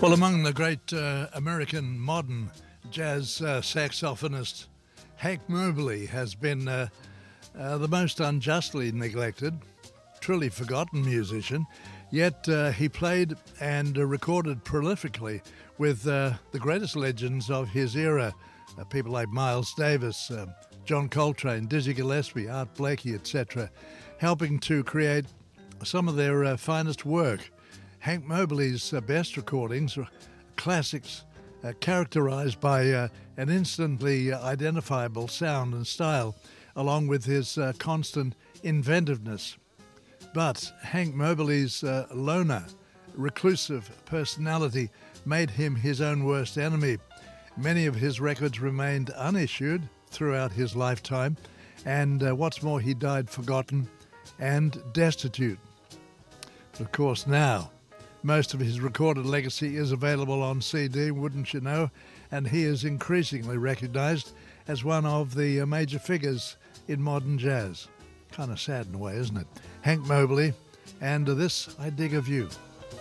Well, among the great American modern jazz saxophonist, Hank Mobley has been the most unjustly neglected, truly forgotten musician, yet he played and recorded prolifically with the greatest legends of his era, people like Miles Davis, John Coltrane, Dizzy Gillespie, Art Blakey, etc., helping to create some of their finest work. Hank Mobley's best recordings are classics characterized by an instantly identifiable sound and style, along with his constant inventiveness. But Hank Mobley's loner, reclusive personality made him his own worst enemy. Many of his records remained unissued throughout his lifetime, and what's more, he died forgotten and destitute. But of course now, most of his recorded legacy is available on CD, wouldn't you know, and he is increasingly recognized as one of the major figures in modern jazz. Kind of sad in a way, isn't it? Hank Mobley, and This I Dig of You.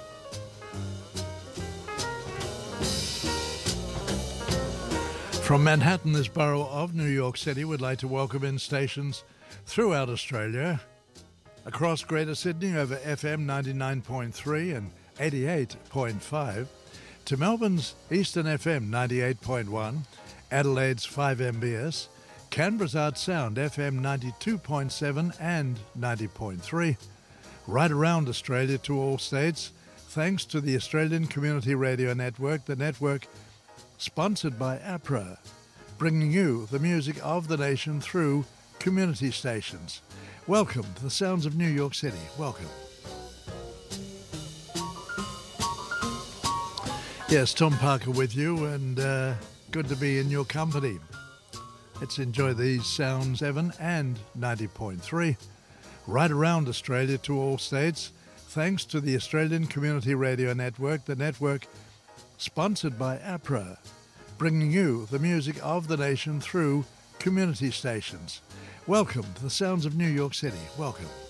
From Manhattan, this borough of New York City, we'd like to welcome in stations throughout Australia, across Greater Sydney over FM 99.3 and 88.5, to Melbourne's Eastern FM 98.1, Adelaide's 5MBS, Canberra's Art Sound FM 92.7 and 90.3, right around Australia to all states, thanks to the Australian Community Radio Network, the network sponsored by APRA, bringing you the music of the nation through community stations. Welcome to the sounds of New York City. Welcome. Yes, Tom Parker with you, and good to be in your company. Let's enjoy these sounds, 7 and 90.3, right around Australia to all states, thanks to the Australian Community Radio Network, the network sponsored by APRA, bringing you the music of the nation through community stations. Welcome to the sounds of New York City. Welcome.